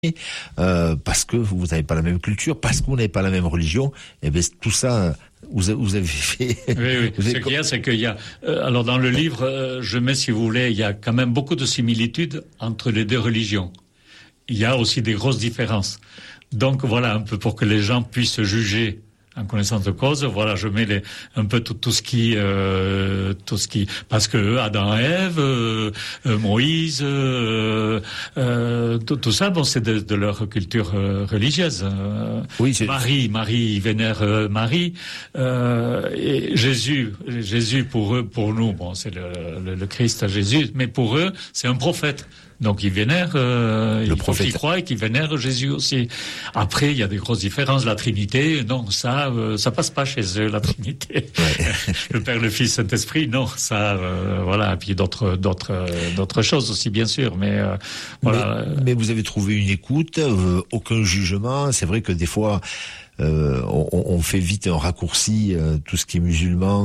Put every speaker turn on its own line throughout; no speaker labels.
parce que vous n'avez pas la même culture, parce que vous n'avez pas la même religion, et bien tout ça, vous avez fait.
Oui. Ce qu'il y a, c'est qu'il y a. Alors dans le livre, je mets, si vous voulez, il y a quand même beaucoup de similitudes entre les deux religions. Il y a aussi des grosses différences. Donc voilà, un peu pour que les gens puissent juger en connaissance de cause, voilà, je mets un peu tout ce qui, parce que Adam et Ève, Moïse, tout ça, bon, c'est de leur culture religieuse.
Oui,
Marie vénère Marie, et Jésus pour nous, bon, c'est le Christ Jésus, mais pour eux, c'est un prophète. Donc ils vénèrent, il faut qu'ils croient et qu'ils vénèrent Jésus aussi. Après, il y a des grosses différences. La Trinité, non, ça passe pas chez eux, la Trinité. Ouais. Le Père, le Fils, Saint-Esprit, non, ça, voilà. Et puis d'autres choses aussi, bien sûr. Mais voilà.
Mais vous avez trouvé une écoute, aucun jugement. C'est vrai que des fois. On fait vite un raccourci, tout ce qui est musulman,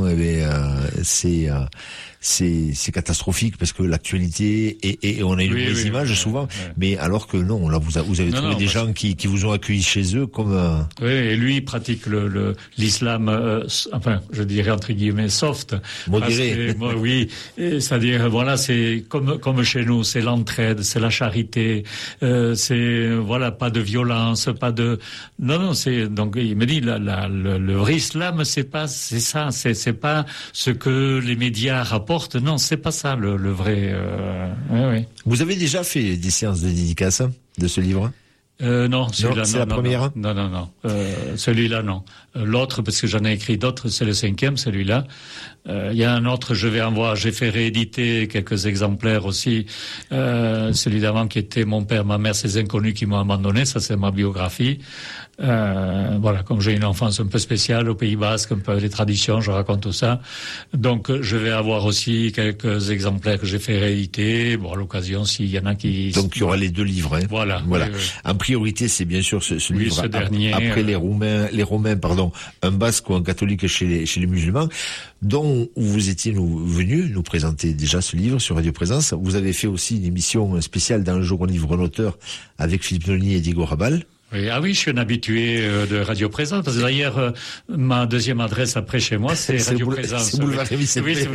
c'est catastrophique parce que l'actualité et on a une mauvaise image souvent. Ouais. Mais alors que non, là vous avez trouvé des gens qui vous ont accueilli chez eux comme.
Oui, et lui il pratique l'islam, enfin je dirais entre guillemets soft,
modéré.
Oui, c'est-à-dire voilà, c'est comme chez nous, c'est l'entraide, c'est la charité, c'est voilà, pas de violence, pas de non c'est donc il me dit le vrai islam c'est pas ça, c'est pas ce que les médias rapportent. Non, c'est pas ça le vrai. Oui.
Vous avez déjà fait des séances de dédicace de ce livre?
Non, celui-là,
c'est la première.
Non. Celui-là, non. L'autre, parce que j'en ai écrit d'autres, c'est le 5e, celui-là. Il y a un autre, j'ai fait rééditer quelques exemplaires aussi. Celui d'avant qui était Mon père, ma mère, ces inconnus qui m'ont abandonné. Ça, c'est ma biographie. Voilà, comme j'ai une enfance un peu spéciale au Pays Basque, un peu les traditions, je raconte tout ça. Donc, je vais avoir aussi quelques exemplaires que j'ai fait rééditer. Bon, à l'occasion, s'il y en a qui.
Donc, il y aura les deux livres. Hein.
Voilà.
Oui. En priorité, c'est bien sûr ce livre.
Ce dernier.
Après les Romains, un basque ou un catholique chez les musulmans, dont vous étiez venu nous présenter déjà ce livre sur Radio Présence. Vous avez fait aussi une émission spéciale dans le jour on livre un auteur avec Philippe Nolny et Diego Rabal.
Oui, je suis un habitué de Radio Présence, parce que d'ailleurs, ma deuxième adresse après chez moi, c'est Radio Présence.
C'est boulevard Rémy Septet.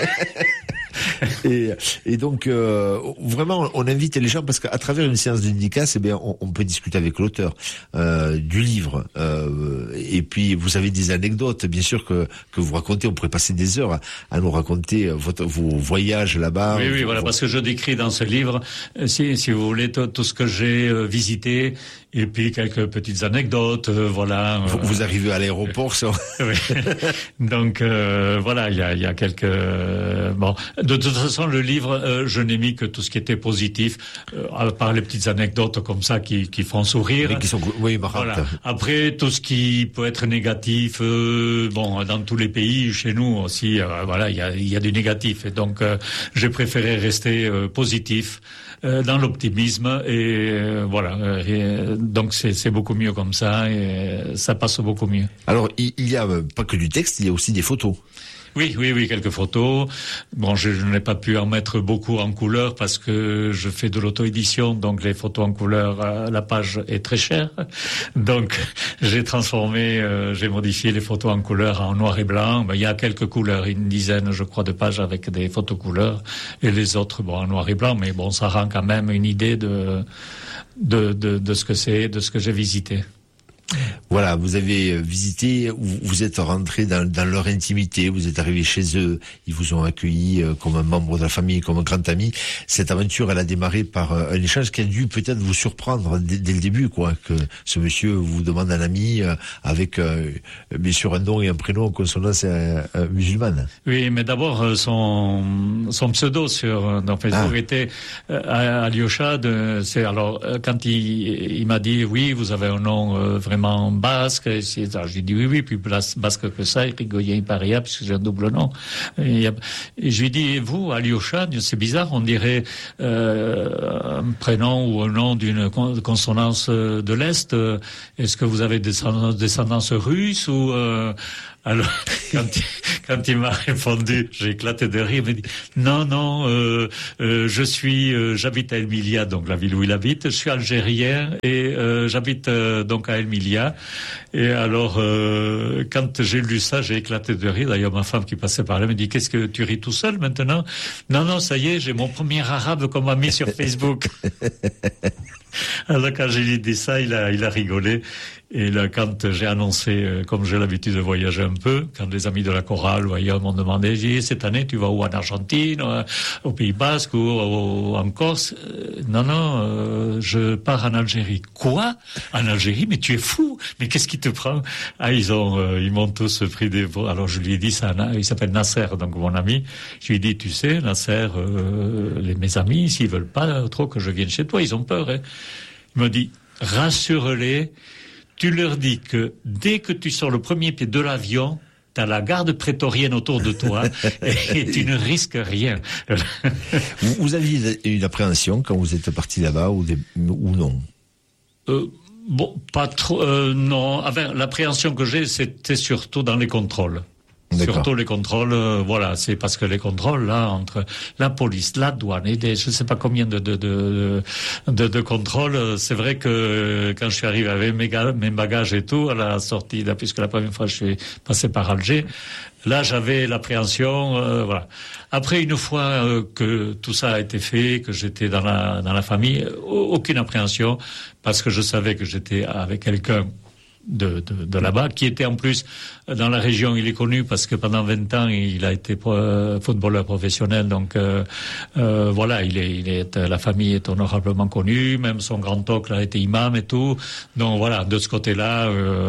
Et donc vraiment on invite les gens parce qu'à travers une séance de dédicace, on peut discuter avec l'auteur du livre et puis vous avez des anecdotes bien sûr que vous racontez. On pourrait passer des heures à nous raconter vos voyages là-bas.
Oui, voilà, parce que je décris dans ce livre si vous voulez tout ce que j'ai visité et puis quelques petites anecdotes, voilà.
Vous arrivez à l'aéroport, ça.
Oui. Donc voilà, il y a quelques bon. De toute façon, le livre, je n'ai mis que tout ce qui était positif, à part les petites anecdotes comme ça qui font sourire.
Mais qui sont, oui, marrantes.
Voilà. Après, tout ce qui peut être négatif, bon, dans tous les pays, chez nous aussi, voilà, il y a du négatif. Et donc, j'ai préféré rester positif, dans l'optimisme. Et voilà. Donc, c'est beaucoup mieux comme ça, et ça passe beaucoup mieux.
Alors, il y a pas que du texte, il y a aussi des photos.
Oui, quelques photos. Bon, je n'ai pas pu en mettre beaucoup en couleur parce que je fais de l'auto-édition, donc les photos en couleur, la page est très chère. Donc, j'ai modifié les photos en couleur en noir et blanc. Il y a quelques couleurs, une dizaine, je crois, de pages avec des photos couleurs, et les autres, bon, en noir et blanc. Mais bon, ça rend quand même une idée de ce que c'est, de ce que j'ai visité.
Voilà, vous avez visité, vous êtes rentré dans leur intimité, vous êtes arrivé chez eux, ils vous ont accueilli comme un membre de la famille, comme un grand ami. Cette aventure, elle a démarré par un échange qui a dû peut-être vous surprendre dès le début, quoi, que ce monsieur vous demande un ami avec bien sûr un nom et un prénom en consonance musulmane.
Oui, mais d'abord son pseudo dans Facebook était Alyosha. Quand il m'a dit oui, vous avez un nom vraiment basque, j'ai dit oui, plus basque que ça, Irigoyen Paria, puisque j'ai un double nom. Et je lui dis, vous, Alyosha, c'est bizarre, on dirait un prénom ou un nom d'une consonance de l'Est. Est-ce que vous avez descendance russe ou Alors, quand il m'a répondu, j'ai éclaté de rire. Il m'a dit non, j'habite à Emilia, donc la ville où il habite. Je suis algérien et j'habite donc à Emilia. Et alors, quand j'ai lu ça, j'ai éclaté de rire. D'ailleurs, ma femme qui passait par là me dit qu'est-ce que tu ris tout seul maintenant? Non, ça y est, j'ai mon premier arabe qu'on m'a mis sur Facebook. Alors quand j'ai dit ça, il a rigolé. Et là, quand j'ai annoncé, comme j'ai l'habitude de voyager un peu, quand les amis de la chorale ou ailleurs m'ont demandé, j'ai dit, cette année, tu vas où, en Argentine, au Pays Basque ou en Corse? Non, je pars en Algérie. Quoi? En Algérie? Mais tu es fou! Mais qu'est-ce qui te prend? Ils m'ont tous pris des... Alors je lui ai dit ça, il s'appelle Nasser, donc mon ami. Je lui ai dit, tu sais, Nasser, mes amis, s'ils veulent pas trop que je vienne chez toi, ils ont peur, hein. Il m'a dit, rassure-les, tu leur dis que dès que tu sors le premier pied de l'avion, t'as la garde prétorienne autour de toi et tu ne risques rien.
Vous aviez une appréhension quand vous êtes parti là-bas ou non?
Bon, pas trop. Non, enfin, l'appréhension que j'ai, c'était surtout dans les contrôles.
D'accord.
Surtout les contrôles, voilà, c'est parce que les contrôles là entre la police, la douane et je sais pas combien de contrôles, c'est vrai que quand je suis arrivé avec mes bagages et tout à la sortie, là, puisque la première fois je suis passé par Alger, là j'avais l'appréhension, voilà. Après une fois que tout ça a été fait, que j'étais dans la famille, aucune appréhension parce que je savais que j'étais avec quelqu'un de là-bas, qui était en plus dans la région, il est connu parce que pendant 20 ans il a été footballeur professionnel, donc voilà, la famille est honorablement connue, même son grand-oncle a été imam et tout, donc voilà, de ce côté-là,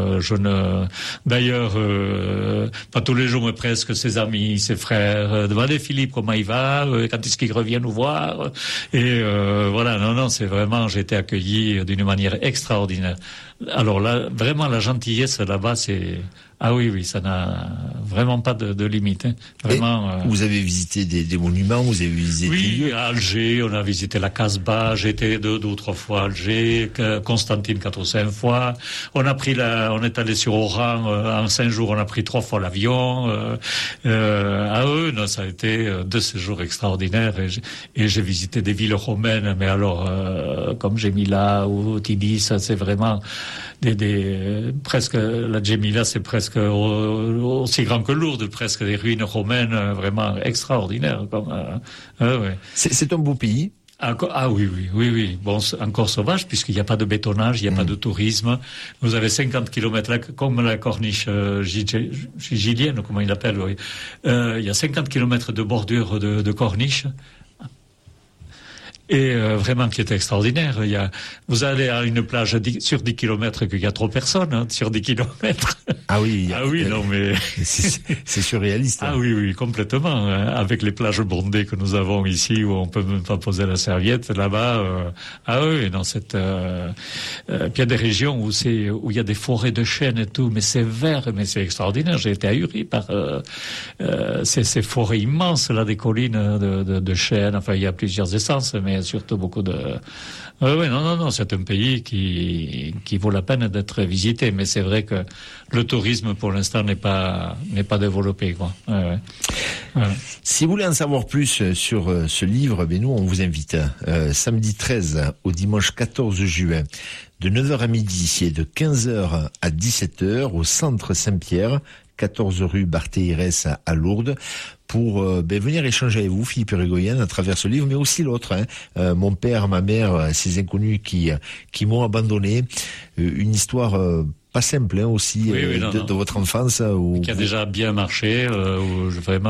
d'ailleurs, pas tous les jours mais presque, ses amis, ses frères, demandez Philippe comment il va, quand est-ce qu'il revient nous voir, et voilà, non, c'est vraiment, j'ai été accueilli d'une manière extraordinaire. Alors là, vraiment, la gentillesse là-bas, c'est... Ah oui, ça n'a vraiment pas de limite. Hein. Vraiment.
Vous avez visité des monuments, vous avez visité...
Oui, à Alger, on a visité la Casbah, j'ai été 2 ou 3 fois à Alger, Constantine 4 ou 5 fois. On est allé sur Oran, en 5 jours, on a pris 3 fois l'avion. Non, ça a été 2 séjours extraordinaires. Et j'ai visité des villes romaines, mais alors, comme Gemila ou Tibi, ça c'est vraiment presque, la Gemila, c'est presque aussi grand que Lourdes, presque des ruines romaines vraiment extraordinaires. Ouais.
C'est un beau pays.
Oui. Bon, encore sauvage, puisqu'il n'y a pas de bétonnage, il n'y a pas de tourisme. Vous avez 50 kilomètres là, comme la corniche gilienne, comment il l'appelle, oui. Il y a 50 kilomètres de bordure de corniche. Et vraiment qui est extraordinaire. Vous allez à une plage sur 10 kilomètres qu'il y a trop personne, hein, sur 10 kilomètres.
Ah oui.
Non mais
c'est surréaliste.
Ah oui, complètement. Avec les plages bondées que nous avons ici où on peut même pas poser la serviette, là-bas. Puis il y a des régions où il y a des forêts de chênes et tout, mais c'est vert, mais c'est extraordinaire. J'ai été ahuri par ces forêts immenses là, des collines de chênes. Enfin, il y a plusieurs essences, mais surtout beaucoup de... Non, c'est un pays qui vaut la peine d'être visité, mais c'est vrai que le tourisme pour l'instant n'est pas développé, quoi. Ouais.
Si vous voulez en savoir plus sur ce livre, nous on vous invite samedi 13 au dimanche 14 juin de 9h à midi et de 15h à 17h au centre Saint-Pierre, 14 rue Barthéirès à Lourdes, pour venir échanger avec vous, Philippe Irigoyen, à travers ce livre, mais aussi l'autre, mon père, ma mère, ces inconnus qui m'ont abandonné, une histoire pas simple aussi de votre enfance
qui a déjà bien marché, où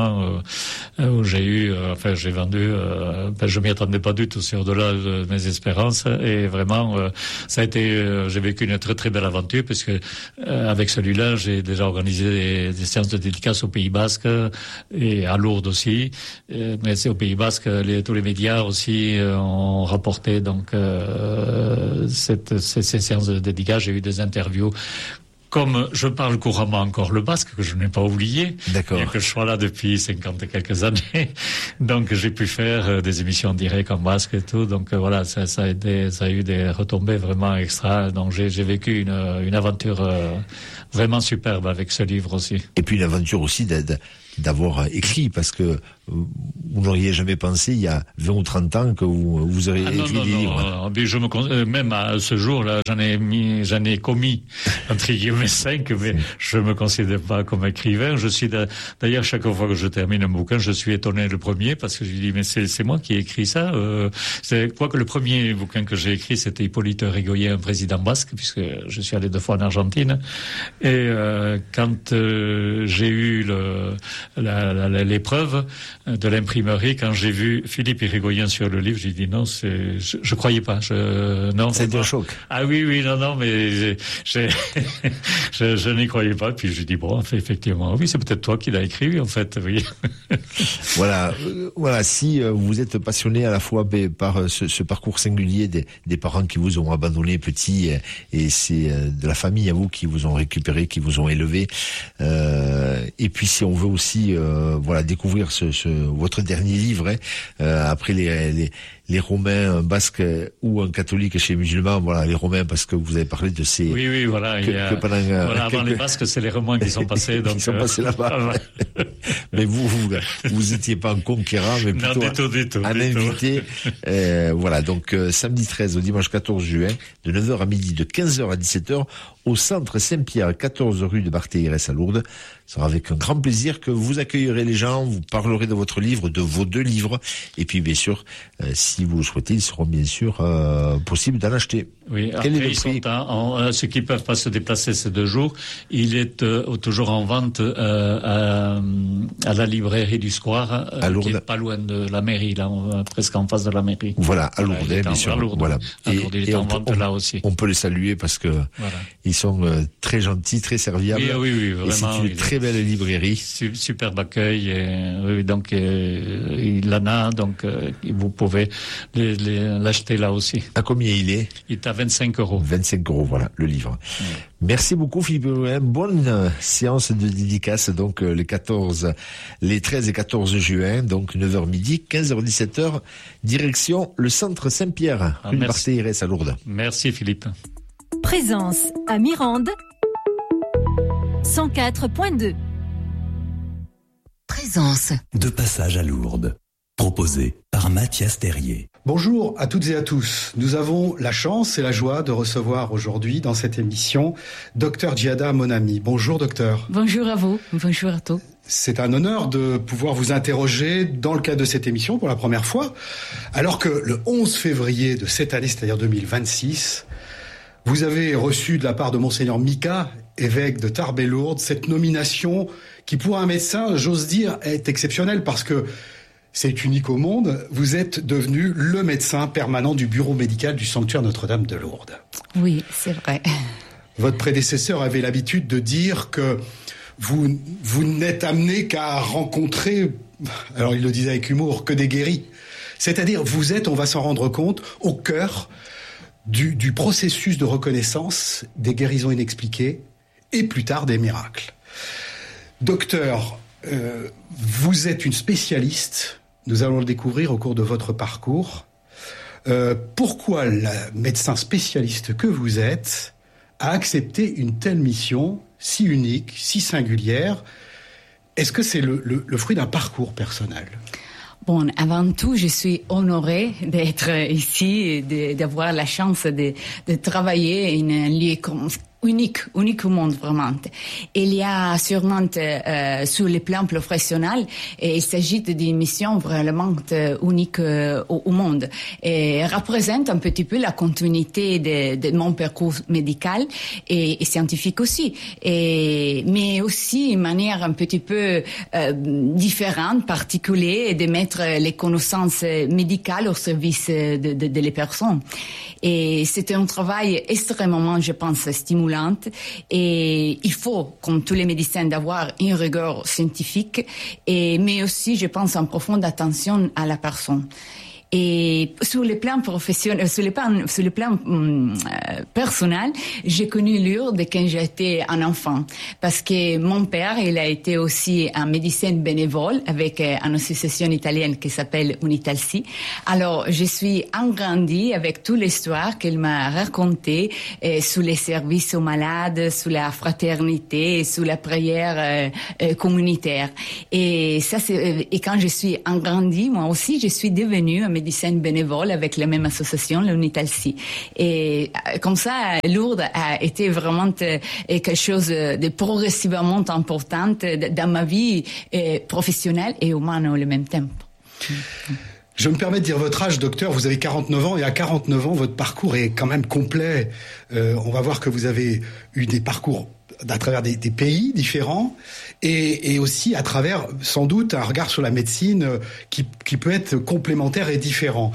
j'ai vendu, je m'y attendais pas du tout, c'est au-delà de mes espérances, et vraiment ça a été, j'ai vécu une très très belle aventure, puisque avec celui-là j'ai déjà organisé des séances de dédicaces au Pays Basque et à Lourdes aussi, mais c'est au Pays Basque, tous les médias aussi ont rapporté donc ces séances de dédicaces. J'ai eu des interviews comme je parle couramment encore le basque, que je n'ai pas oublié,
D'accord.
et que je sois là depuis 50 et quelques années, donc j'ai pu faire des émissions directes en basque et tout, donc voilà, ça a eu des retombées vraiment extra, donc j'ai vécu une aventure vraiment superbe avec ce livre aussi.
Et puis une aventure aussi d'avoir écrit, parce que vous n'auriez jamais pensé il y a 20 ou 30 ans que vous auriez écrit des livres.
Non, même à ce jour-là, j'en ai commis entre guillemets 5, mais je me considère pas comme écrivain. Je suis d'ailleurs, chaque fois que je termine un bouquin, je suis étonné le premier, parce que je dis mais c'est moi qui ai écrit ça. Quoique le premier bouquin que j'ai écrit, c'était Hippolyte Yrigoyen, un président basque, puisque je suis allé 2 fois en Argentine. Et quand j'ai eu l'épreuve de l'imprimerie, quand j'ai vu Philippe Yrigoyen sur le livre, j'ai dit non, je croyais pas. Non.
C'était un choc.
Ah oui, non, mais je n'y croyais pas. Puis j'ai dit bon, effectivement, oui, c'est peut-être toi qui l'as écrit, en fait, oui.
Voilà. Si vous êtes passionné à la fois par ce parcours singulier des parents qui vous ont abandonné petits, et c'est de la famille à vous qui vous ont récupéré, qui vous ont élevé. Et puis si on veut aussi, découvrir votre dernier livre, après les Romains, un basque ou un catholique chez les musulmans, voilà, les Romains, parce que vous avez parlé de ces...
Oui, voilà. Avant les Basques, c'est les Romains qui sont passés. Donc,
qui sont passés là-bas. Mais vous étiez pas un conquérant, mais plutôt un invité. Donc samedi 13 au dimanche 14 juin, de 9h à midi, de 15h à 17h, au centre Saint-Pierre, 14 rue de Barthéirès à Lourdes. Ce sera avec un grand plaisir que vous accueillerez les gens, vous parlerez de votre livre, de vos 2 livres, et puis bien sûr, si vous le souhaitez, ils seront bien sûr possible d'en acheter.
Oui, après ils sont ceux qui peuvent pas se déplacer ces 2 jours, il est toujours en vente à la librairie du Square, qui est pas loin de la mairie, là, presque en face de la mairie.
Voilà, à Lourdes, bien sûr. Voilà.
Il est en vente là aussi.
On peut les saluer parce que ils sont très gentils, très serviables.
Oui, vraiment.
Et c'est une très belle librairie.
Superbe accueil. Donc il en a, donc vous pouvez l'acheter là aussi. À
combien il est?
Il est à 25 €.
25 €, voilà, le livre. Oui. Merci beaucoup Philippe. Bonne séance de dédicace, donc les 13 et 14 juin, donc 9h midi, 15h 17h, direction le centre Saint-Pierre, rue de Barthéirès à Lourdes.
Merci Philippe.
Présence à Mirande, 104.2.
Présence. De passage à Lourdes. Proposé par Mathias Terrier.
Bonjour à toutes et à tous. Nous avons la chance et la joie de recevoir aujourd'hui dans cette émission Dr Giada Monami. Bonjour docteur.
Bonjour à vous, bonjour à tous.
C'est un honneur de pouvoir vous interroger dans le cadre de cette émission pour la première fois, alors que le 11 février de cette année, c'est-à-dire 2026, vous avez reçu de la part de Monseigneur Mika, évêque de Tarbes et Lourdes, cette nomination qui pour un médecin, j'ose dire, est exceptionnelle parce que c'est unique au monde. Vous êtes devenu le médecin permanent du bureau médical du sanctuaire Notre-Dame de Lourdes.
Oui, c'est vrai.
Votre prédécesseur avait l'habitude de dire que vous n'êtes amené qu'à rencontrer, alors il le disait avec humour, que des guéris. C'est-à-dire, vous êtes, on va s'en rendre compte, au cœur du processus de reconnaissance des guérisons inexpliquées et plus tard des miracles. Docteur, vous êtes une spécialiste. Nous allons le découvrir au cours de votre parcours. Pourquoi le médecin spécialiste que vous êtes a accepté une telle mission si unique, si singulière? Est-ce que c'est le fruit d'un parcours personnel?
Bon, avant tout, je suis honorée d'être ici et d'avoir la chance de travailler dans un lieu unique au monde, vraiment. Il y a sûrement, sur le plan professionnel, il s'agit d'une mission vraiment unique au monde. Et représente un petit peu la continuité de mon parcours médical et scientifique aussi. Mais aussi une manière un petit peu différente, particulière, de mettre les connaissances médicales au service de les personnes. Et c'est un travail extrêmement, je pense, stimulant. Et il faut, comme tous les médecins, d'avoir une rigueur scientifique, mais aussi, je pense, une profonde attention à la personne. Et sur le plan professionnel, sur le plan personnel, j'ai connu Lourdes quand j'étais un enfant, parce que mon père, il a été aussi un médecin bénévole avec une association italienne qui s'appelle Unitalsi. Alors, je suis agrandie avec toute l'histoire qu'il m'a racontée sur les services aux malades, sur la fraternité, sur la prière communautaire. Et ça, et quand je suis agrandie, moi aussi, je suis devenue un médecin bénévole avec la même association, l'Unitalsi. Et comme ça, Lourdes a été vraiment quelque chose de progressivement important dans ma vie professionnelle et humaine en même temps.
Je me permets de dire votre âge, docteur, vous avez 49 ans, et à 49 ans, votre parcours est quand même complet. On va voir que vous avez eu des parcours à travers des pays différents, et aussi à travers, sans doute, un regard sur la médecine qui peut être complémentaire et différent.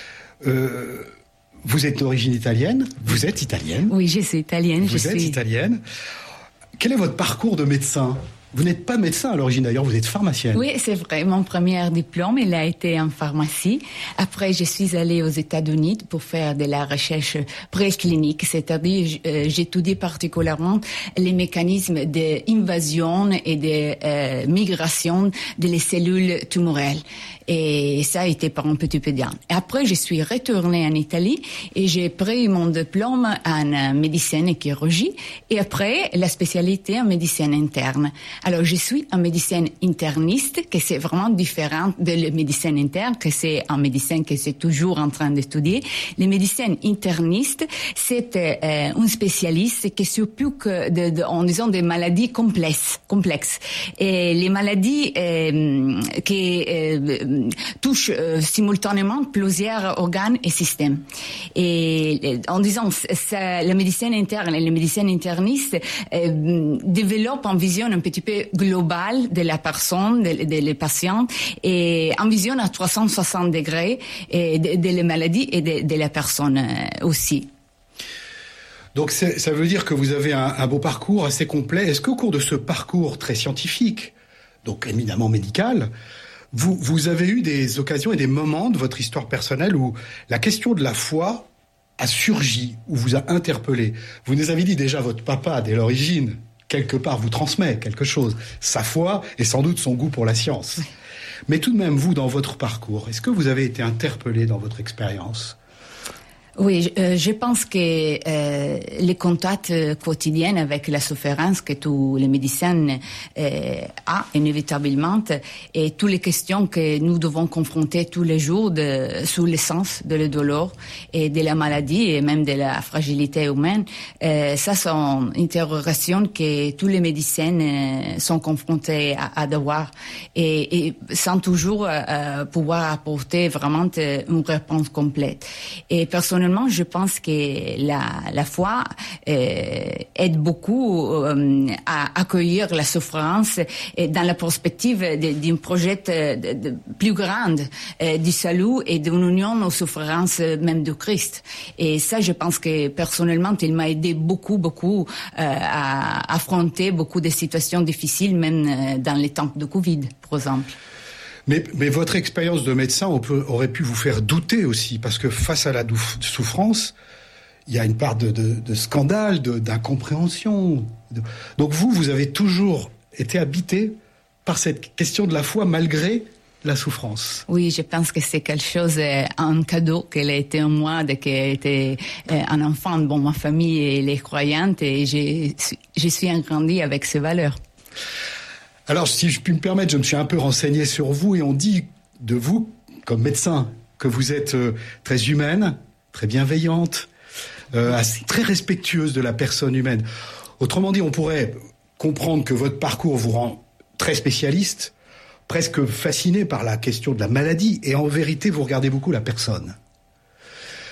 Vous êtes d'origine italienne, vous êtes italienne.
Oui, je suis italienne.
Vous êtes italienne. Quel est votre parcours de médecin ? Vous n'êtes pas médecin à l'origine, d'ailleurs, vous êtes pharmacienne.
Oui, c'est vrai. Mon premier diplôme, il a été en pharmacie. Après, je suis allée aux États-Unis pour faire de la recherche préclinique, c'est-à-dire j'étudie particulièrement les mécanismes d'invasion et de migration des cellules tumorales. Et ça a été par un petit peu bien. Après, je suis retournée en Italie et j'ai pris mon diplôme en médecine et chirurgie, et après, la spécialité en médecine interne. Alors, je suis un médecin interniste, que c'est vraiment différent de la médecine interne, que c'est un médecin que c'est toujours en train d'étudier. Le médecin interniste, c'est un spécialiste qui s'occupe en disant des maladies complexes. Et les maladies qui touchent simultanément plusieurs organes et systèmes. Et en disant ça, la médecine interne et la médecine interniste développent une vision un petit peu globale de la personne, des patients, et une vision à 360 degrés de la maladie et de la personne aussi.
Donc ça veut dire que vous avez un beau parcours assez complet. Est-ce qu'au cours de ce parcours très scientifique, donc éminemment médical, vous avez eu des occasions et des moments de votre histoire personnelle où la question de la foi a surgi, ou vous a interpellé? Vous nous avez dit déjà, votre papa, dès l'origine, quelque part, vous transmet quelque chose, sa foi et sans doute son goût pour la science. Mais tout de même, vous, dans votre parcours, est-ce que vous avez été interpellé dans votre expérience ?
Oui, je pense que les contacts quotidiens avec la souffrance que tous les médecins ont inévitablement, et toutes les questions que nous devons confronter tous les jours sur le sens de la douleur et de la maladie et même de la fragilité humaine, ça sont interrogations que tous les médecins sont confrontés à devoir, et sans toujours pouvoir apporter vraiment une réponse complète. Et personnellement, je pense que la foi aide beaucoup à accueillir la souffrance dans la perspective d'un projet plus grand du salut et d'une union aux souffrances même du Christ. Et ça, je pense que personnellement, il m'a aidé beaucoup à affronter beaucoup de situations difficiles, même dans les temps de Covid, par exemple.
Mais votre expérience de médecin aurait pu vous faire douter aussi, parce que face à la souffrance, il y a une part de scandale, d'incompréhension. Donc vous avez toujours été habité par cette question de la foi malgré la souffrance.
Oui, je pense que c'est quelque chose, un cadeau qu'elle a été en moi dès qu'elle était un enfant. Bon, ma famille elle est croyante et je suis grandi avec ces valeurs.
Alors, si je puis me permettre, je me suis un peu renseigné sur vous et on dit de vous, comme médecin, que vous êtes très humaine, très bienveillante, très respectueuse de la personne humaine. Autrement dit, on pourrait comprendre que votre parcours vous rend très spécialiste, presque fasciné par la question de la maladie, et en vérité, vous regardez beaucoup la personne.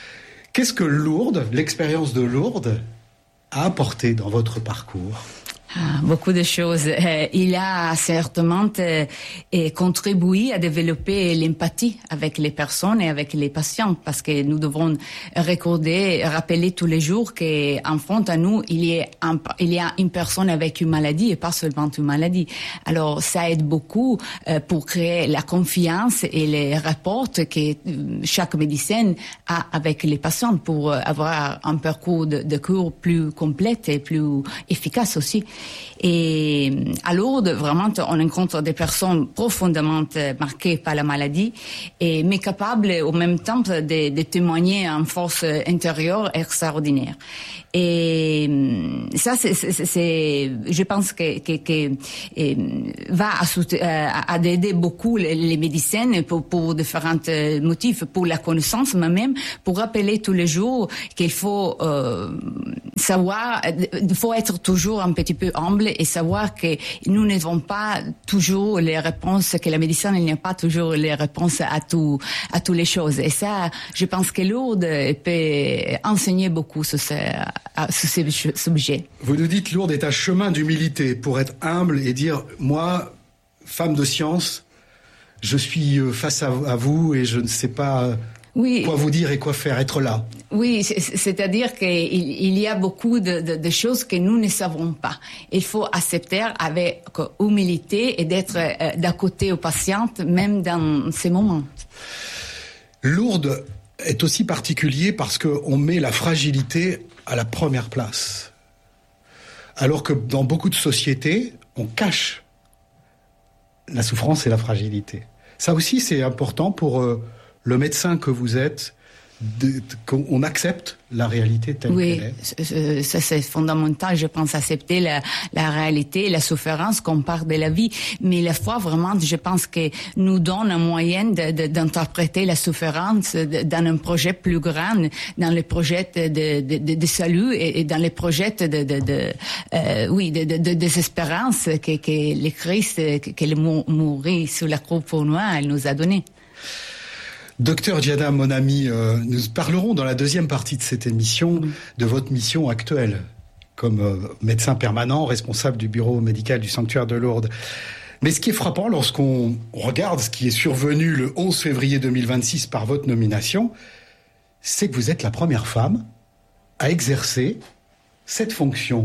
Qu'est-ce que Lourdes, l'expérience de Lourdes, a apporté dans votre parcours ?
Beaucoup de choses. Il a certainement contribué à développer l'empathie avec les personnes et avec les patients, parce que nous devons rappeler tous les jours qu'en front à nous, il y a une personne avec une maladie et pas seulement une maladie. Alors, ça aide beaucoup pour créer la confiance et les rapports que chaque médecin a avec les patients pour avoir un parcours de cours plus complet et plus efficace aussi. Et à Lourdes, vraiment, on rencontre des personnes profondément marquées par la maladie, mais capables au même temps de témoigner en force intérieure extraordinaire. Et ça, je pense que va à aider beaucoup les médecins pour différents motifs, pour la connaissance, mais même pour rappeler tous les jours qu'il faut savoir, il faut être toujours un petit peu humble et savoir que nous n'avons pas toujours les réponses, que la médecine il n'y a pas toujours les réponses à toutes les choses. Et ça, je pense que Lourdes peut enseigner beaucoup sur ces sujets.
Vous nous dites Lourdes est un chemin d'humilité pour être humble et dire moi, femme de science, je suis face à vous et je ne sais pas quoi vous dire et quoi faire, être là.
Oui, c'est-à-dire qu'il y a beaucoup de choses que nous ne savons pas. Il faut accepter avec humilité et d'être d'à côté aux patientes, même dans ces moments.
Lourdes est aussi particulier parce qu'on met la fragilité à la première place. Alors que dans beaucoup de sociétés, on cache la souffrance et la fragilité. Ça aussi, c'est important pour le médecin que vous êtes, qu'on accepte la réalité telle qu'elle est.
Oui, ça c'est fondamental, je pense, accepter la réalité, la souffrance qu'on part de la vie. Mais la foi, vraiment, je pense que nous donne un moyen d'interpréter la souffrance dans un projet plus grand, dans les projets de salut et dans les projets de désespérance que le Christ, que le mourir sur la croix pour nous, elle nous a donné.
Docteur Giada, mon ami, nous parlerons dans la deuxième partie de cette émission de votre mission actuelle comme médecin permanent, responsable du bureau médical du Sanctuaire de Lourdes. Mais ce qui est frappant lorsqu'on regarde ce qui est survenu le 11 février 2026 par votre nomination, c'est que vous êtes la première femme à exercer cette fonction.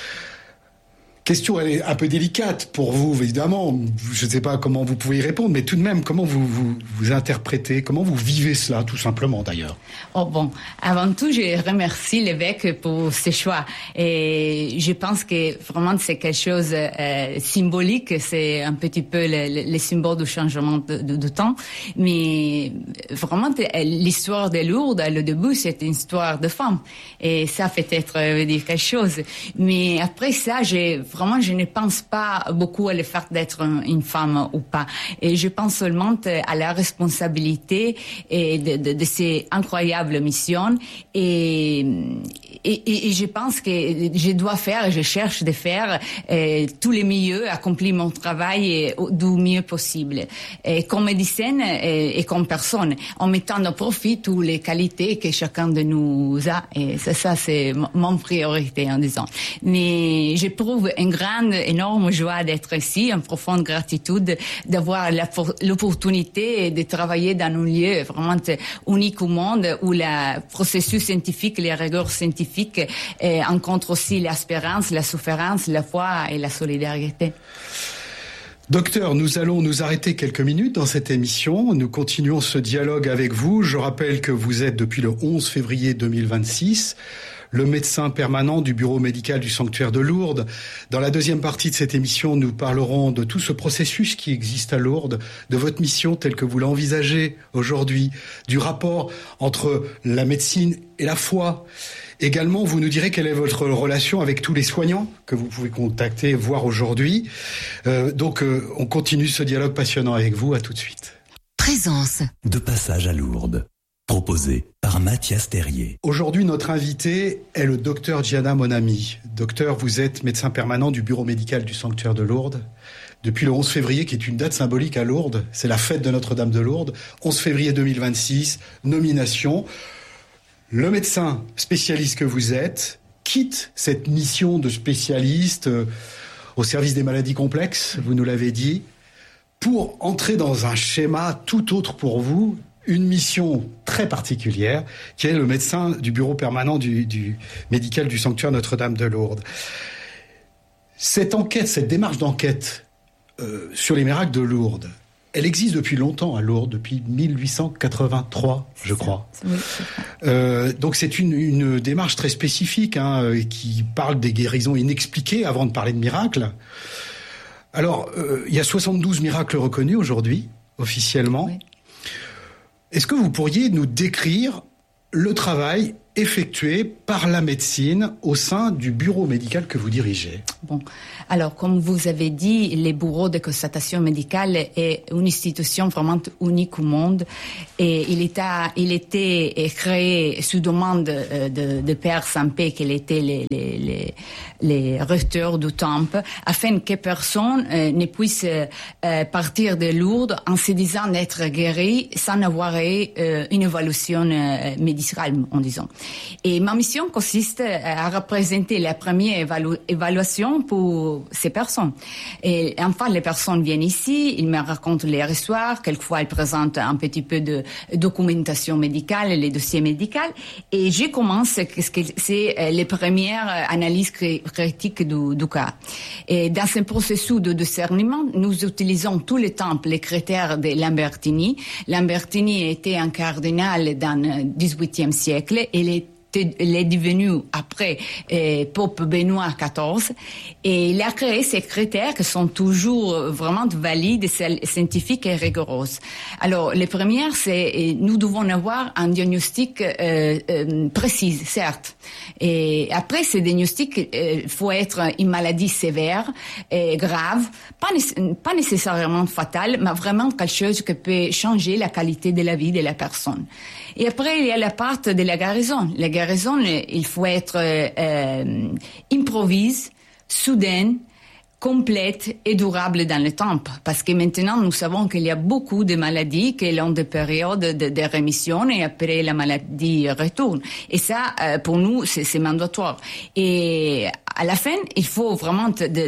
Question elle est un peu délicate pour vous, évidemment. Je ne sais pas comment vous pouvez y répondre, mais tout de même, comment vous interprétez, comment vous vivez cela, tout simplement d'ailleurs?
Oh bon, avant tout, je remercie l'évêque pour ce choix. Et je pense que vraiment c'est quelque chose symbolique, c'est un petit peu le symbole du changement de temps. Mais vraiment, l'histoire de Lourdes, le début, c'est une histoire de femme. Et ça peut-être dire quelque chose. Mais après ça, je ne pense pas beaucoup à le fait d'être une femme ou pas. Et je pense seulement à la responsabilité et de ces incroyables missions. Et je pense que je dois faire, je cherche de faire tous les mieux, accomplir mon travail du mieux possible. Et comme médecin et comme personne, en mettant à profit toutes les qualités que chacun de nous a. Et ça c'est mon priorité en disant. Mais j'éprouve une grande, énorme joie d'être ici, une profonde gratitude d'avoir l'opportunité de travailler dans un lieu vraiment unique au monde où le processus scientifique, les rigueurs scientifiques rencontrent aussi l'espérance, la souffrance, la foi et la solidarité.
Docteur, nous allons nous arrêter quelques minutes dans cette émission. Nous continuons ce dialogue avec vous. Je rappelle que vous êtes depuis le 11 février 2026 le médecin permanent du bureau médical du Sanctuaire de Lourdes. Dans la deuxième partie de cette émission, nous parlerons de tout ce processus qui existe à Lourdes, de votre mission telle que vous l'envisagez aujourd'hui, du rapport entre la médecine et la foi. Également, vous nous direz quelle est votre relation avec tous les soignants que vous pouvez contacter, voir aujourd'hui. On continue ce dialogue passionnant avec vous. À tout de suite.
Présence. De passage à Lourdes. Proposé par Mathias Terrier.
Aujourd'hui, notre invité est le docteur Giada Monami. Docteur, vous êtes médecin permanent du bureau médical du Sanctuaire de Lourdes. Depuis le 11 février, qui est une date symbolique à Lourdes, c'est la fête de Notre-Dame de Lourdes. 11 février 2026, nomination. Le médecin spécialiste que vous êtes quitte cette mission de spécialiste au service des maladies complexes, vous nous l'avez dit, pour entrer dans un schéma tout autre pour vous, une mission très particulière, qui est le médecin du bureau permanent du médical du sanctuaire Notre-Dame de Lourdes. Cette enquête, cette démarche d'enquête sur les miracles de Lourdes, elle existe depuis longtemps à Lourdes, depuis 1883, je crois. Oui, donc c'est une démarche très spécifique qui parle des guérisons inexpliquées avant de parler de miracles. Alors, il y a 72 miracles reconnus aujourd'hui, officiellement. Oui. Est-ce que vous pourriez nous décrire le travail effectué par la médecine au sein du bureau médical que vous dirigez?
Bon, alors comme vous avez dit, le bureau de constatation médicale est une institution vraiment unique au monde et il était créé sous demande de Père Saint-Pé, qui était les recteurs du temple, afin que personne ne puisse partir de Lourdes en se disant d'être guéri sans avoir eu une évaluation médicale, en disant. Et ma mission consiste à représenter la première évaluation pour ces personnes. Et enfin, les personnes viennent ici, ils me racontent leur histoire, quelquefois elles présentent un petit peu de documentation médicale, les dossiers médicaux, et je commence, c'est les premières analyses critiques du cas. Et dans ce processus de discernement, nous utilisons tout le temps les critères de Lambertini. Lambertini était un cardinal dans le XVIIIe siècle, et il est devenu après Pope Benoît XIV, et il a créé ces critères qui sont toujours vraiment valides, scientifiques et rigoureux. Alors, les premières, c'est nous devons avoir un diagnostic précis, certes. Et après, ce diagnostic, faut être une maladie sévère et grave, pas nécessairement fatale, mais vraiment quelque chose qui peut changer la qualité de la vie de la personne. Et après, il y a la part de la guérison. La guérison, il faut être improvise, soudaine, complète et durable dans le temps. Parce que maintenant, nous savons qu'il y a beaucoup de maladies qui ont des périodes de rémission et après la maladie retourne. Et ça, pour nous, c'est mandatoire. Et à la fin, il faut vraiment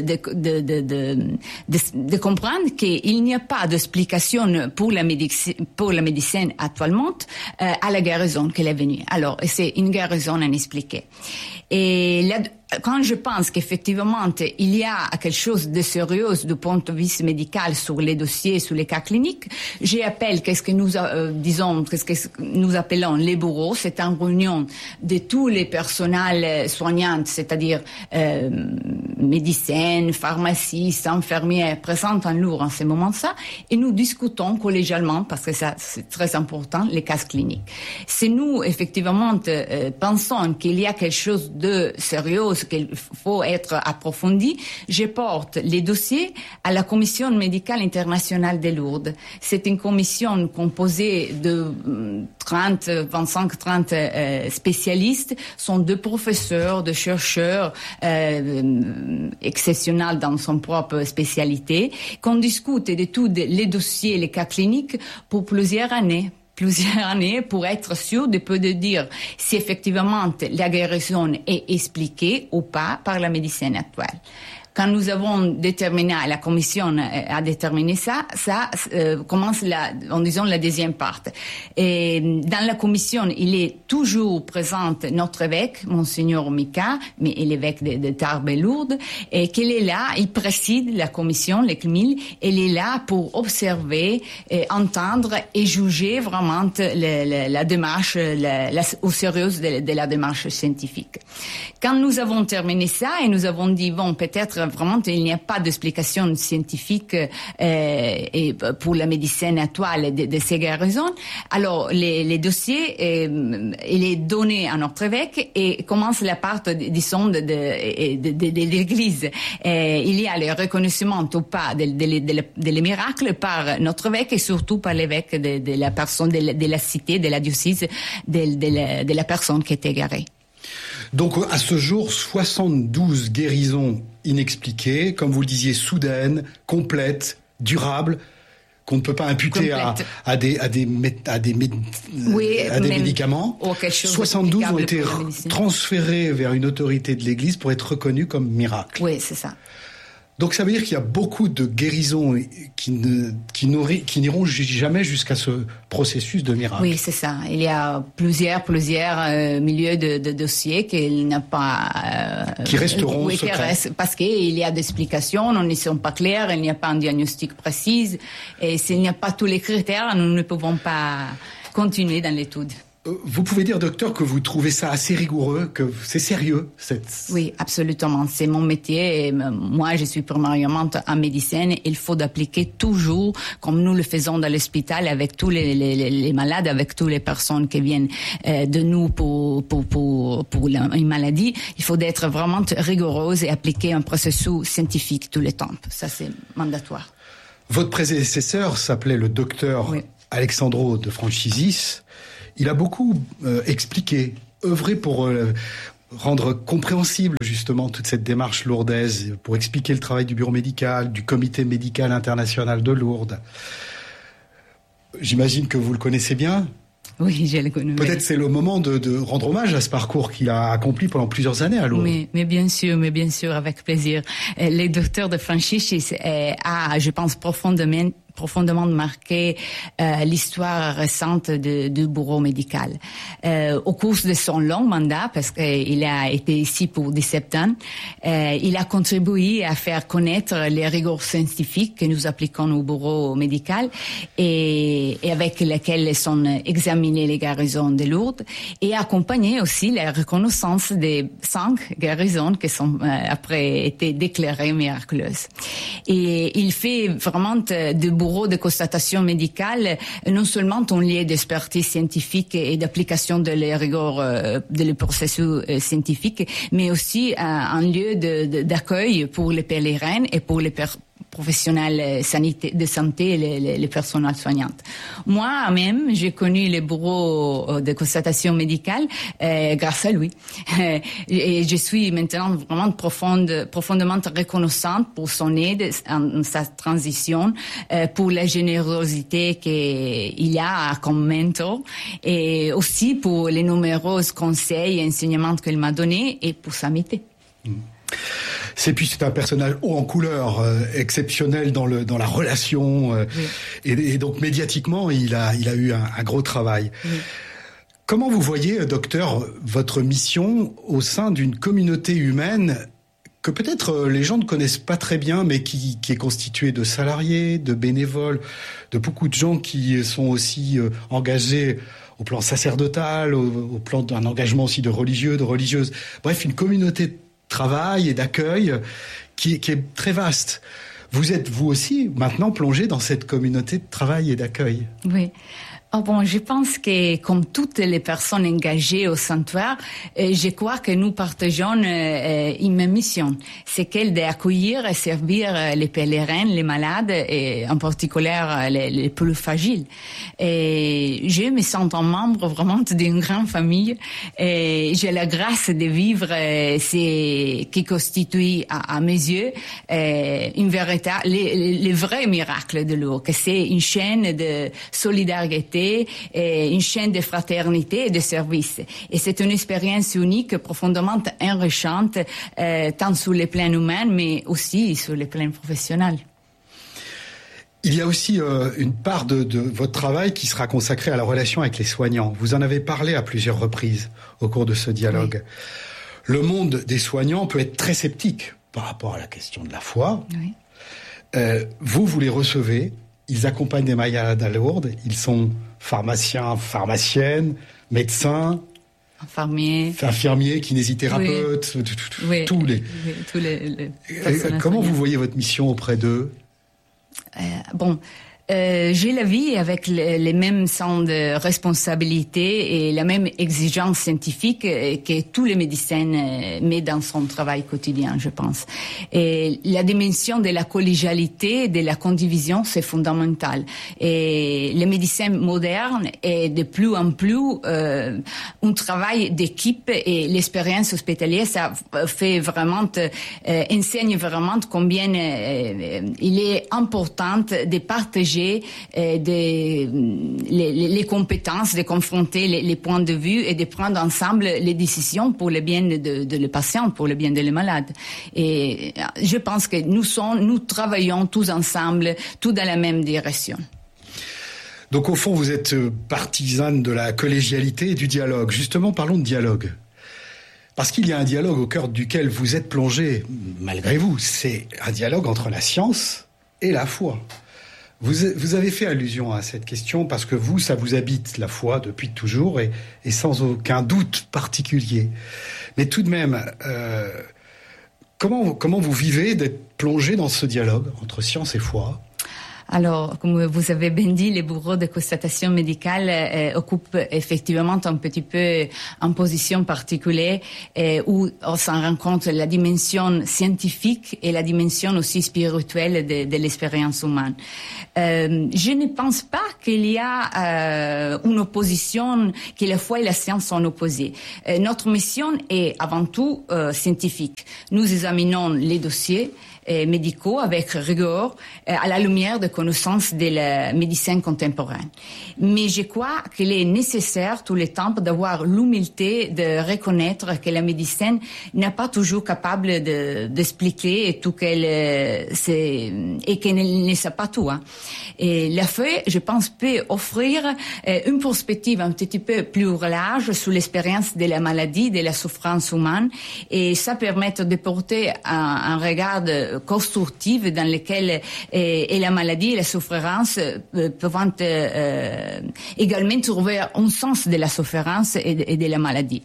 de comprendre qu'il n'y a pas d'explication pour la médecine actuellement à la guérison qu'elle est venue. Alors, c'est une guérison inexpliquée. Et là, quand je pense qu'effectivement, il y a quelque chose de sérieux du point de vue médical sur les dossiers, sur les cas cliniques, j'appelle qu'est-ce que nous appelons les bureaux. C'est une réunion de tous les personnels soignants, c'est-à-dire médecins, pharmacistes, infirmières, présents en Lourdes en ce moment-là, et nous discutons collégialement, parce que ça, c'est très important, les cas cliniques. Si nous, effectivement, pensons qu'il y a quelque chose de sérieux, qu'il faut être approfondi, je porte les dossiers à la Commission médicale internationale de Lourdes. C'est une commission composée de 25-30 spécialistes, sont de professeurs, de chercheurs exceptionnels dans son propre spécialité, qu'on discute de tous les dossiers, les cas cliniques pour plusieurs années pour être sûr de pouvoir dire si effectivement la guérison est expliquée ou pas par la médecine actuelle. Quand nous avons déterminé, la commission a déterminé ça commence la deuxième part. Et dans la commission, il est toujours présent notre évêque, Monseigneur Mika, mais l'évêque de Tarbes et Lourdes, et qu'il est là, il préside la commission, le CMIL, il est là pour observer, entendre et juger vraiment la démarche, au sérieux de la démarche scientifique. Quand nous avons terminé ça, et nous avons dit, bon, peut-être vraiment, il n'y a pas d'explication scientifique et pour la médecine actuelle de ces guérisons. Alors, les dossiers, il est donné à notre évêque et commence la part, disons, de l'Église. Il y a le reconnaissement ou pas des miracles par notre évêque et surtout par l'évêque de la personne, de la cité, de la diocèse, de la personne qui était guérie.
Donc, à ce jour, 72 guérisons inexpliquées, comme vous le disiez, soudaines, complètes, durables. qu'on ne peut pas imputer à des médicaments. 72 ont été transférés vers une autorité de l'Église pour être reconnus comme miracles.
Oui, c'est ça.
Donc ça veut dire qu'il y a beaucoup de guérisons qui n'iront jamais jusqu'à ce processus de miracle.
Oui, c'est ça. Il y a plusieurs milieux de dossiers qu'il n'a pas...
qui resteront secrets.
Parce qu'il y a des explications, nous ne sont pas clairs, il n'y a pas un diagnostic précis. Et s'il n'y a pas tous les critères, nous ne pouvons pas continuer dans l'étude.
Vous pouvez dire, docteur, que vous trouvez ça assez rigoureux, que c'est sérieux.
Oui, absolument. C'est mon métier. Et moi, je suis premièrement en médecine. Il faut d'appliquer toujours, comme nous le faisons dans l'hôpital, avec tous les malades, avec toutes les personnes qui viennent de nous pour une maladie. Il faut d'être vraiment rigoureuse et appliquer un processus scientifique tout le temps. Ça, c'est mandatoire.
Votre prédécesseur s'appelait le docteur Alexandro de Francisis. Il a beaucoup expliqué, œuvré pour rendre compréhensible justement toute cette démarche lourdaise, pour expliquer le travail du bureau médical, du comité médical international de Lourdes. J'imagine que vous le connaissez bien.
Oui, je le connais.
Peut-être c'est le moment de rendre hommage à ce parcours qu'il a accompli pendant plusieurs années à Lourdes.
Mais bien sûr, avec plaisir. Le docteur de Francisis a, je pense, profondément marqué l'histoire récente du bureau médical. Au cours de son long mandat, parce qu'il a été ici pour 17 ans, il a contribué à faire connaître les rigueurs scientifiques que nous appliquons au bureau médical et avec lesquels sont examinées les guérisons de Lourdes, et accompagné aussi la reconnaissance des 5 guérisons qui sont après été déclarées miraculeuses. Et il fait vraiment du bureau de constatation médicale non seulement un lieu d'expertise scientifique et d'application de les rigueurs de processus scientifiques, mais aussi un lieu d'accueil pour les pèlerins et pour les professionnels de santé et les personnels soignantes. Moi-même, j'ai connu le bureau de constatation médicale grâce à lui. Et je suis maintenant vraiment profondément reconnaissante pour son aide en sa transition, pour la générosité qu'il a comme mentor, et aussi pour les nombreux conseils et enseignements qu'il m'a donnés, et pour sa métier.
C'est un personnage haut en couleur, exceptionnel dans la relation, et donc médiatiquement, il a eu un gros travail. Oui. Comment vous voyez, docteur, votre mission au sein d'une communauté humaine que peut-être les gens ne connaissent pas très bien, mais qui est constituée de salariés, de bénévoles, de beaucoup de gens qui sont aussi engagés au plan sacerdotal, au plan d'un engagement aussi de religieux, de religieuses. Bref, une communauté de travail et d'accueil qui est très vaste. Vous êtes, vous aussi, maintenant plongé dans cette communauté de travail et d'accueil.
Oui. Oh bon, je pense que comme toutes les personnes engagées au sanctuaire, je crois que nous partageons une même mission. C'est celle d'accueillir et servir les pèlerins, les malades, et en particulier les plus fragiles. Et je me sens un membre vraiment d'une grande famille. Et j'ai la grâce de vivre ce qui constitue à mes yeux une véritable, les vrais miracles de l'eau, que c'est une chaîne de solidarité, et une chaîne de fraternité et de service. Et c'est une expérience unique, profondément enrichissante, tant sur le plan humain, mais aussi sur le plan professionnel.
Il y a aussi une part de votre travail qui sera consacrée à la relation avec les soignants. Vous en avez parlé à plusieurs reprises au cours de ce dialogue. Oui. Le monde des soignants peut être très sceptique par rapport à la question de la foi. Oui. Vous les recevez, ils accompagnent des malades à Lourdes, ils sont pharmaciens, pharmaciennes, médecins, infirmiers, kinésithérapeutes, tous les comment vous voyez votre mission auprès d'eux?
J'ai la vie avec les mêmes sens de responsabilité et la même exigence scientifique que tous les médecins mettent dans son travail quotidien, je pense. Et la dimension de la collégialité, de la condivision, c'est fondamental. Et les médecins modernes est de plus en plus un travail d'équipe, et l'expérience hospitalière, ça fait vraiment, enseigne vraiment combien il est important de partager partager les compétences, de confronter les points de vue et de prendre ensemble les décisions pour le bien de le patient, pour le bien de le malade. Et je pense que nous travaillons tous ensemble, tous dans la même direction.
Donc au fond, vous êtes partisane de la collégialité et du dialogue. Justement, parlons de dialogue. Parce qu'il y a un dialogue au cœur duquel vous êtes plongé, malgré vous. C'est un dialogue entre la science et la foi. Vous avez fait allusion à cette question parce que vous, ça vous habite, la foi, depuis toujours et sans aucun doute particulier. Mais tout de même, comment vous vivez d'être plongé dans ce dialogue entre science et foi ?
Alors, comme vous avez bien dit, les bureaux de constatation médicale occupent effectivement un petit peu une position particulière où on s'en rend compte la dimension scientifique et la dimension aussi spirituelle de l'expérience humaine. Je ne pense pas qu'il y a une opposition, que la foi et la science sont opposées. Notre mission est avant tout scientifique. Nous examinons les dossiers médicaux avec rigueur à la lumière de connaissances de la médecine contemporaine. Mais je crois qu'il est nécessaire tout le temps d'avoir l'humilité de reconnaître que la médecine n'est pas toujours capable d'expliquer et tout et qu'elle ne sait pas tout. Hein. Et la foi, je pense, peut offrir une perspective un petit peu plus large sur l'expérience de la maladie, de la souffrance humaine, et ça permet de porter un regard constructive dans lequel et la maladie et la souffrance peuvent également trouver un sens de la souffrance et de la maladie.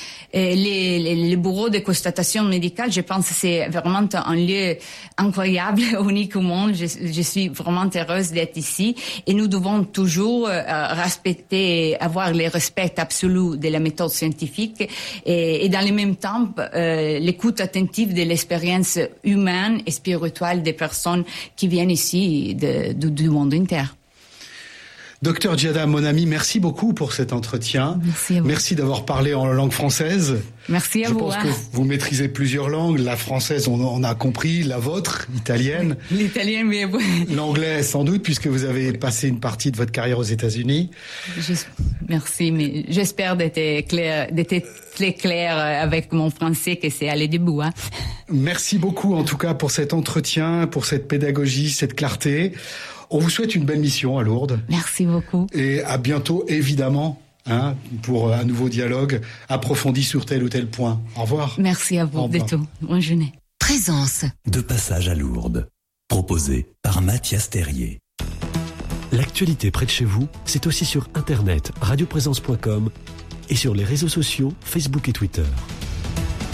Les bureaux de constatation médicale, je pense que c'est vraiment un lieu incroyable, unique au monde. Je suis vraiment heureuse d'être ici et nous devons toujours respecter, avoir le respect absolu de la méthode scientifique et dans le même temps l'écoute attentive de l'expérience humaine et spirituelle des personnes qui viennent ici du monde entier.
Docteur Giada, mon ami, merci beaucoup pour cet entretien.
Merci à vous.
Merci d'avoir parlé en langue française.
Merci à vous.
Je pense que vous maîtrisez plusieurs langues. La française, on a compris. La vôtre, italienne.
L'italien, mais...
L'anglais, sans doute, puisque vous avez passé une partie de votre carrière aux États-Unis.
Merci, mais j'espère d'être très clair avec mon français, que c'est allé du bout. Hein.
Merci beaucoup, en tout cas, pour cet entretien, pour cette pédagogie, cette clarté. On vous souhaite une belle mission à Lourdes.
Merci beaucoup.
Et à bientôt, évidemment, pour un nouveau dialogue approfondi sur tel ou tel point. Au revoir.
Merci à vous de tout. Bonne journée.
Présence.
De passage à Lourdes. Proposé par Mathias Terrier.
L'actualité près de chez vous, c'est aussi sur Internet, radioprésence.com et sur les réseaux sociaux, Facebook et Twitter.